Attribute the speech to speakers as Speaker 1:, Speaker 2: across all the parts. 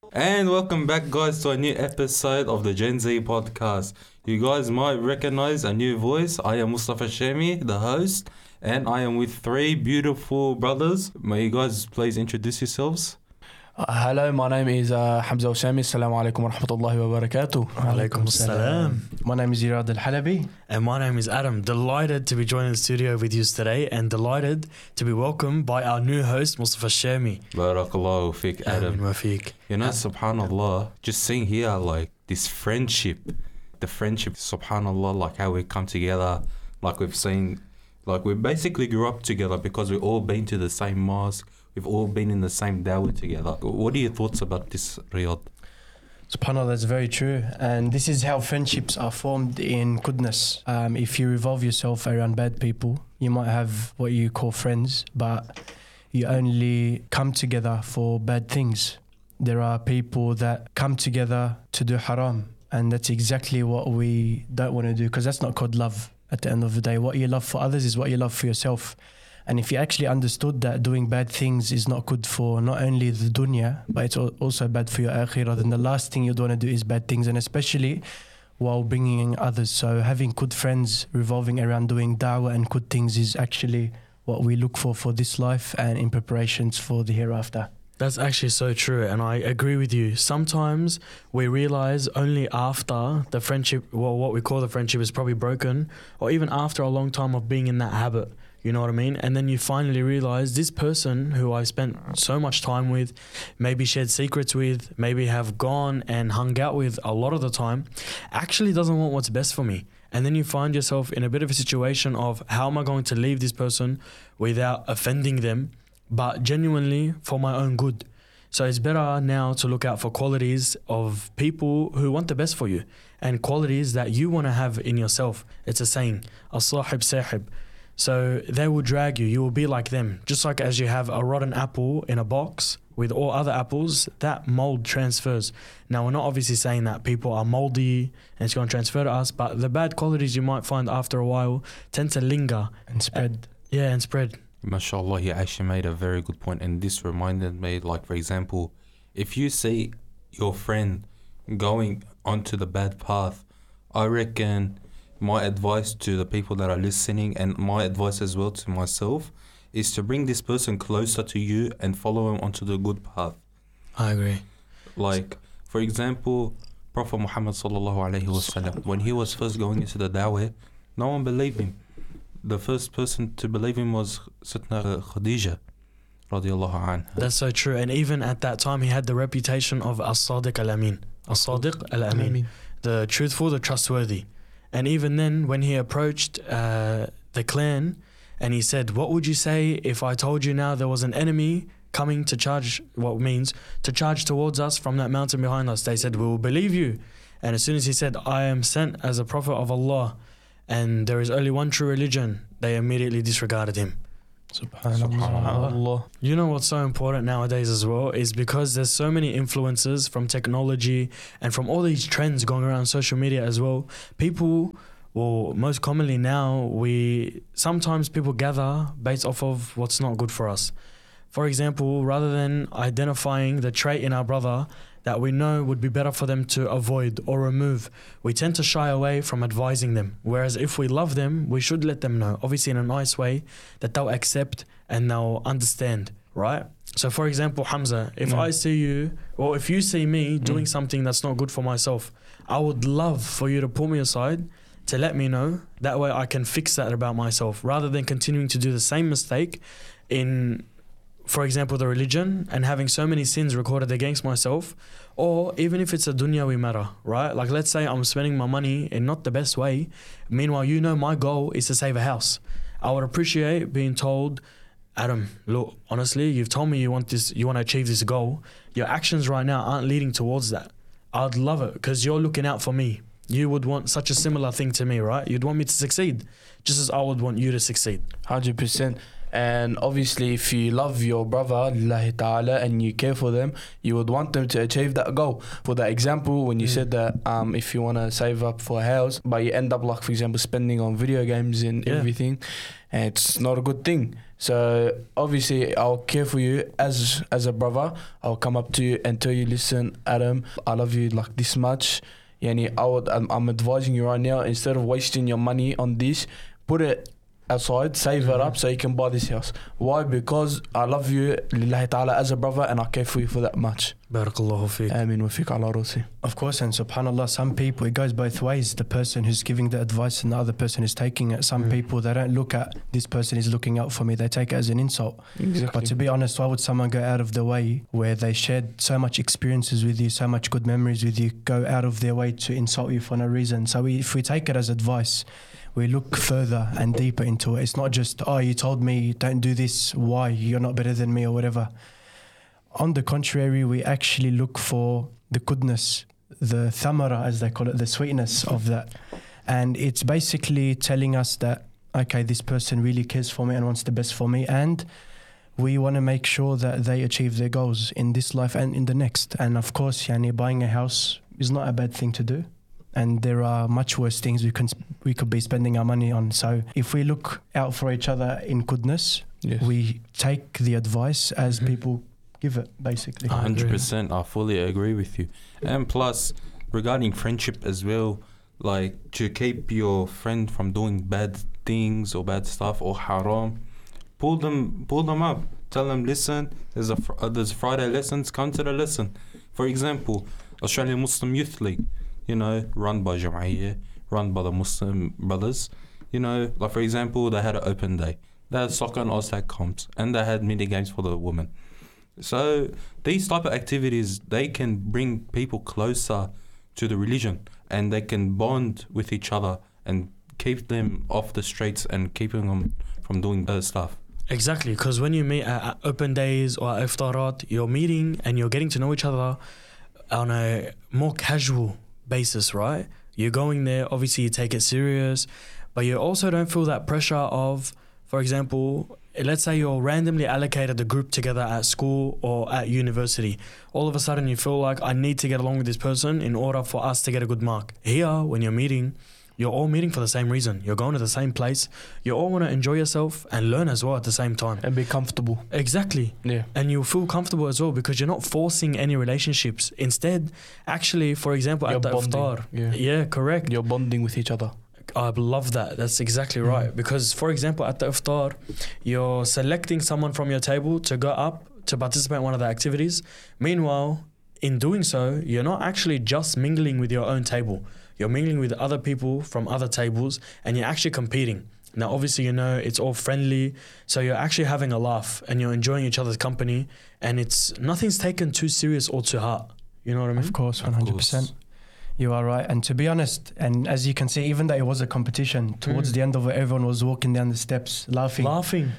Speaker 1: And welcome back, guys, to a new episode of the Gen Z podcast. You guys might recognize a new voice. I am Mustafa Shemi, the host, and I am with three beautiful brothers. May you guys please introduce yourselves?
Speaker 2: Hello, my name is Hamza Osami. Assalamu alaikum wa rahmatullahi wa barakatuh.
Speaker 3: Alaikum assalam.
Speaker 2: My name is Irad Al-Halabi.
Speaker 3: And my name is Adam. Delighted to be joining the studio with you today and delighted to be welcomed by our new host, Mustafa Shemi.
Speaker 1: Barakallahu fiqh, Adam.
Speaker 3: Amin wa fiqh.
Speaker 1: You know, subhanallah, just seeing here, like, this friendship, subhanallah, like how we come together, like we've seen, like we basically grew up together because we've all been to the same mosque, we've all been in the same dawah together. What are your thoughts about this, Riyadh?
Speaker 2: SubhanAllah, that's very true. And this is how friendships are formed in goodness. If you revolve yourself around bad people, you might have what you call friends, but you only come together for bad things. There are people that come together to do haram, and that's exactly what we don't want to do, because that's not called love at the end of the day. What you love for others is what you love for yourself. And if you actually understood that doing bad things is not good for not only the dunya, but it's also bad for your akhirah, then the last thing you'd want to do is bad things, and especially while bringing in others. So having good friends revolving around doing da'wah and good things is actually what we look for this life and in preparations for the hereafter.
Speaker 3: That's actually so true, and I agree with you. Sometimes we realize only after the friendship, well, what we call the friendship is probably broken, or even after a long time of being in that habit. You know what I mean? And then you finally realize this person who I spent so much time with, maybe shared secrets with, maybe have gone and hung out with a lot of the time, actually doesn't want what's best for me. And then you find yourself in a bit of a situation of how am I going to leave this person without offending them, but genuinely for my own good. So it's better now to look out for qualities of people who want the best for you and qualities that you want to have in yourself. It's a saying, as-sahib sahib. So they will drag you. You will be like them. Just like as you have a rotten apple in a box with all other apples, that mold transfers. Now, we're not obviously saying that people are moldy and it's going to transfer to us, but the bad qualities you might find after a while tend to linger.
Speaker 2: And spread.
Speaker 3: And spread.
Speaker 1: MashaAllah, he actually made a very good point, and this reminded me, like, for example, if you see your friend going onto the bad path, I reckon my advice to the people that are listening, and my advice as well to myself, is to bring this person closer to you and follow him onto the good path.
Speaker 3: I agree.
Speaker 1: Like, for example, Prophet Muhammad sallallahu alaihi wasallam, when he was first going into the dawah, no one believed him. The first person to believe him was Sayyidina Khadija radiallahu anha.
Speaker 3: That's so true. And even at that time, he had the reputation of as-sadiq al-amin. As-sadiq al-amin. The truthful, the trustworthy. And even then, when he approached the clan and he said, what would you say if I told you now there was an enemy coming to charge, what means to charge towards us from that mountain behind us? They said, we will believe you. And as soon as he said, I am sent as a prophet of Allah and there is only one true religion, they immediately disregarded him.
Speaker 2: Subhanallah.
Speaker 3: You know what's so important nowadays as well is because there's so many influences from technology and from all these trends going around social media as well. People, well, most commonly now, sometimes people gather based off of what's not good for us. For example, rather than identifying the trait in our brother that we know would be better for them to avoid or remove, we tend to shy away from advising them. Whereas if we love them, we should let them know, obviously in a nice way, that they'll accept and they'll understand, right? So for example, Hamza, if I see you, or if you see me doing something that's not good for myself, I would love for you to pull me aside to let me know. That way I can fix that about myself, rather than continuing to do the same mistake in, for example, the religion and having so many sins recorded against myself, or even if it's a dunyawi matter, right? Like let's say I'm spending my money in not the best way. Meanwhile, you know my goal is to save a house. I would appreciate being told, Adam, look, honestly, you've told me you want to achieve this goal. Your actions right now aren't leading towards that. I'd love it because you're looking out for me. You would want such a similar thing to me, right? You'd want me to succeed, just as I would want you to succeed.
Speaker 2: 100%.
Speaker 4: And obviously, if you love your brother, lillahi ta'ala, and you care for them, you would want them to achieve that goal. For that example, when you said that if you want to save up for a house, but you end up, like, for example, spending on video games and everything, it's not a good thing. So obviously, I'll care for you as a brother. I'll come up to you and tell you, listen, Adam, I love you like this much. Yani, I'm advising you right now, instead of wasting your money on this, put it aside, save it up so you can buy this house. Why? Because I love you, lillahi ta'ala, as a brother, and I care for you for that much.
Speaker 3: Barakallahu feek.
Speaker 4: Ameen wa fiik ala rasi.
Speaker 2: Of course, and subhanAllah, some people, it goes both ways. The person who's giving the advice and the other person is taking it. Some people, they don't look at this person is looking out for me, they take it as an insult.
Speaker 4: Exactly.
Speaker 2: But to be honest, why would someone go out of their way, where they shared so much experiences with you, so much good memories with you, go out of their way to insult you for no reason? So if we take it as advice, we look further and deeper into it. It's not just, oh, you told me don't do this, why? You're not better than me or whatever. On the contrary, we actually look for the goodness, the thamara, as they call it, the sweetness of that. And it's basically telling us that, okay, this person really cares for me and wants the best for me, and we want to make sure that they achieve their goals in this life and in the next. And of course, buying a house is not a bad thing to do. And there are much worse things we could be spending our money on. So if we look out for each other in goodness, we take the advice as people give it, basically.
Speaker 1: 100%, I fully agree with you. And plus, regarding friendship as well, like to keep your friend from doing bad things or bad stuff or haram, pull them up. Tell them, listen, there's Friday lessons, come to the lesson. For example, Australian Muslim Youth League, run by Jama'iyya, run by the Muslim brothers. Like for example, they had an open day. They had soccer and Oztag comps, and they had mini games for the women. So these type of activities, they can bring people closer to the religion, and they can bond with each other and keep them off the streets and keeping them from doing bad stuff.
Speaker 3: Exactly, because when you meet at open days or at iftarat, you're meeting and you're getting to know each other on a more casual basis, right? You're going there, obviously you take it serious, but you also don't feel that pressure of, for example, let's say you're randomly allocated a group together at school or at university. All of a sudden you feel like, I need to get along with this person in order for us to get a good mark. Here, when you're meeting, you're all meeting for the same reason. You're going to the same place. You all want to enjoy yourself and learn as well at the same time.
Speaker 4: And be comfortable.
Speaker 3: Exactly.
Speaker 4: Yeah.
Speaker 3: And you feel comfortable as well because you're not forcing any relationships. Instead, actually, for example,
Speaker 4: You're
Speaker 3: at the
Speaker 4: bonding.
Speaker 3: iftar.
Speaker 4: Yeah,
Speaker 3: correct.
Speaker 4: You're bonding with each other.
Speaker 3: I love that. That's exactly right. Because, for example, at the iftar, you're selecting someone from your table to go up to participate in one of the activities. Meanwhile, in doing so, you're not actually just mingling with your own table. You're mingling with other people from other tables and you're actually competing. Now, obviously, it's all friendly. So you're actually having a laugh and you're enjoying each other's company, and nothing's taken too serious or too hard. You know what I mean?
Speaker 2: Of course, 100%. You are right. And to be honest, and as you can see, even though it was a competition, towards the end of it, everyone was walking down the steps laughing.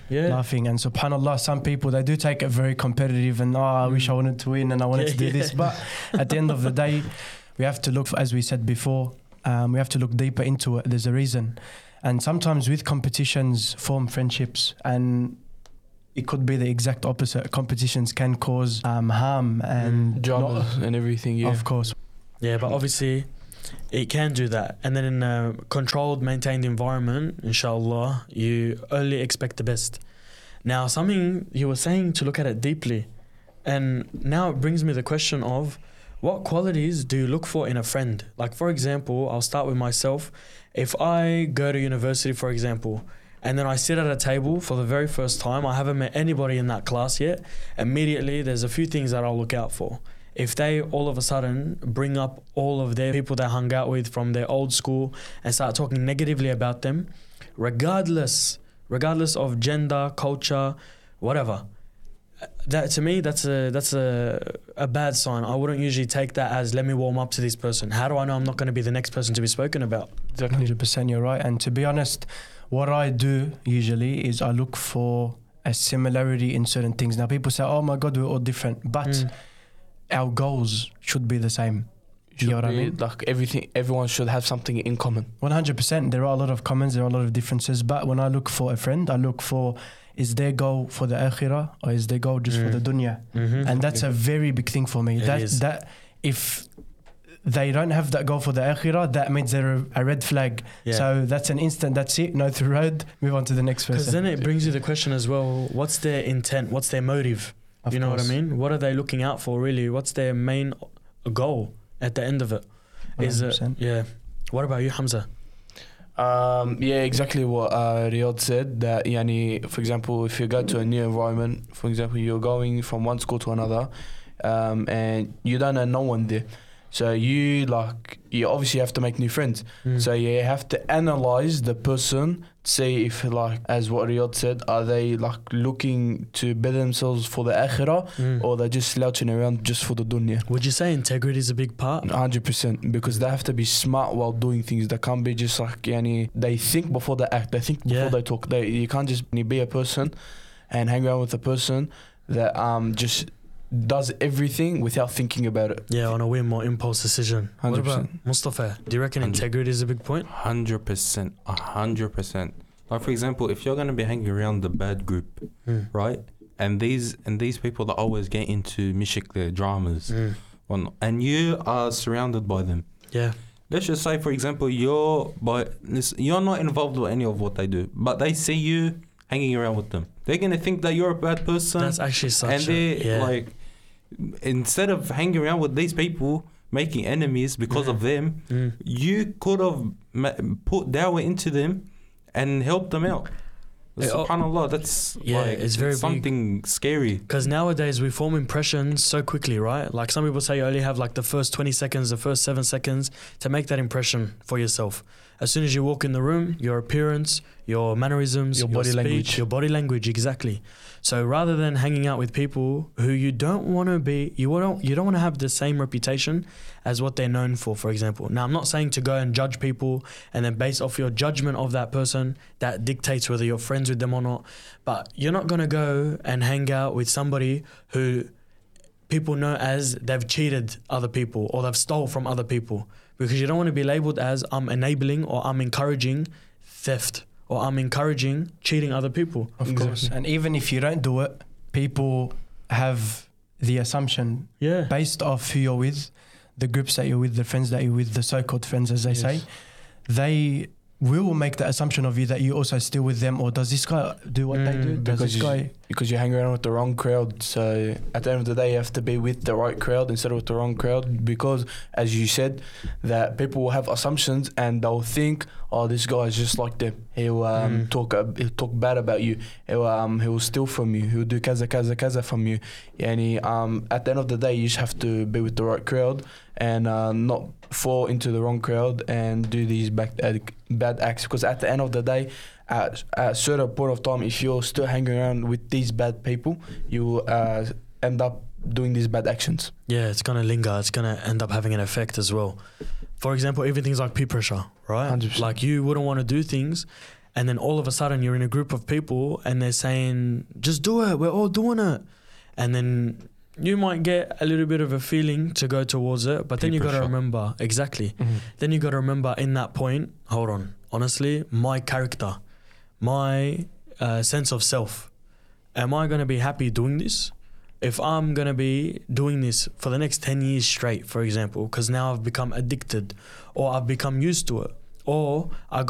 Speaker 2: And subhanAllah, some people, they do take it very competitive and, I wish I wanted to win and I wanted to do this. But at the end of the day, we have to look, as we said before, we have to look deeper into it. There's a reason. And sometimes with competitions form friendships, and it could be the exact opposite. Competitions can cause harm and
Speaker 4: dramas and everything, yeah.
Speaker 2: Of course.
Speaker 3: Yeah, but obviously it can do that. And then in a controlled, maintained environment, inshallah, you only expect the best. Now, something you were saying to look at it deeply. And now it brings me the question of, what qualities do you look for in a friend? Like, for example, I'll start with myself. If I go to university, for example, and then I sit at a table for the very first time, I haven't met anybody in that class yet, immediately there's a few things that I'll look out for. If they all of a sudden bring up all of their people they hung out with from their old school and start talking negatively about them, regardless of gender, culture, whatever, that to me that's a bad sign. I wouldn't usually take that as, let me warm up to this person. How do I know I'm not going to be the next person to be spoken about?
Speaker 2: 100%, you're right. And to be honest, what I do usually is I look for a similarity in certain things. Now people say, oh my God, we're all different, but our goals should be the same.
Speaker 4: Should
Speaker 2: You know what I
Speaker 4: be,
Speaker 2: mean?
Speaker 4: like everyone should have something in common.
Speaker 2: 100%. There are a lot of commons, there are a lot of differences. But when I look for a friend, I look for, is their goal for the akhirah or is their goal just for the dunya? And that's a very big thing for me.
Speaker 3: It is.
Speaker 2: That if they don't have that goal for the akhirah, that means they're a red flag.
Speaker 3: Yeah.
Speaker 2: So that's an instant, that's it, no through road, move on to the next
Speaker 3: Because
Speaker 2: person.
Speaker 3: then it brings you the question as well, what's their intent? What's their motive?
Speaker 2: Of
Speaker 3: You know what I
Speaker 2: course.
Speaker 3: mean? What are they looking out for really? What's their main goal at the end of it? Is it,
Speaker 2: 100%.
Speaker 3: yeah. What about you, Hamza?
Speaker 4: Yeah, exactly what Riyadh said. That yani, for example, if you go to a new environment, for example, you're going from one school to another, and you don't know no one there. So you obviously have to make new friends. So you have to analyze the person, see if like as what Riyadh said, are they like looking to better themselves for the akhirah or they're just slouching around just for the dunya.
Speaker 3: Would you say integrity is a big part?
Speaker 4: 100%, because they have to be smart while doing things. They can't be just like yani, they think before they act. They think before
Speaker 3: Yeah.
Speaker 4: they talk. You can't just be a person and hang around with a person that just does everything without thinking about it.
Speaker 3: Yeah, on a whim or impulse decision. What about
Speaker 4: 100%.
Speaker 3: Mustafa? Do you reckon
Speaker 1: 100.
Speaker 3: integrity is a big point?
Speaker 1: 100%. 100%. Like for example, if you're gonna be hanging around the bad group, right? And these people that always get into mishik dramas, and you are surrounded by them.
Speaker 3: Yeah.
Speaker 1: Let's just say, for example, you're not involved with any of what they do, but they see you hanging around with them. They're gonna think that you're a bad person.
Speaker 3: That's actually such
Speaker 1: and they
Speaker 3: yeah.
Speaker 1: like, instead of hanging around with these people, making enemies because of them, you could have put dawah into them and helped them out. Subhanallah, that's
Speaker 3: it's very
Speaker 1: something scary.
Speaker 3: Because nowadays we form impressions so quickly, right? Like some people say you only have like the first 20 seconds, the first 7 seconds to make that impression for yourself. As soon as you walk in the room, your appearance, your mannerisms,
Speaker 4: Your body
Speaker 3: speech,
Speaker 4: language.
Speaker 3: your body language, exactly. So rather than hanging out with people who you don't want to be, you don't want to have the same reputation as what they're known for example. Now, I'm not saying to go and judge people and then based off your judgment of that person, that dictates whether you're friends with them or not. But you're not going to go and hang out with somebody who people know as they've cheated other people or they've stole from other people, because you don't want to be labelled as I'm enabling or I'm encouraging theft or I'm encouraging cheating other people.
Speaker 2: Of course. And even if you don't do it, people have the assumption
Speaker 3: Yeah.
Speaker 2: based off who you're with, the groups that you're with, the friends that you're with, the so-called friends, as they say, they will make the assumption of you that you also still with them, or does this guy do what they do? Does this guy?
Speaker 4: Because you hang around with the wrong crowd. So at the end of the day, you have to be with the right crowd instead of with the wrong crowd. Because as you said, that people will have assumptions and they'll think, oh, this guy is just like them. He'll talk bad about you. He'll steal from you. He'll do kaza from you. Yani, at the end of the day, you just have to be with the right crowd and not fall into the wrong crowd and do these bad acts. Because at the end of the day, at a certain point of time, if you're still hanging around with these bad people, you end up doing these bad actions.
Speaker 3: Yeah, it's going to linger. It's going to end up having an effect as well. For example, even things like peer pressure, right?
Speaker 4: 100%.
Speaker 3: Like you wouldn't want to do things and then all of a sudden you're in a group of people and they're saying, just do it, we're all doing it. And then you might get a little bit of a feeling to go towards it, but then you got to remember, exactly. Then you got to remember in that point, hold on, honestly, my character, my sense of self, am I going to be happy doing this? If I'm going to be doing this for the next 10 years straight, for example, because now I've become addicted or I've become used to it, or I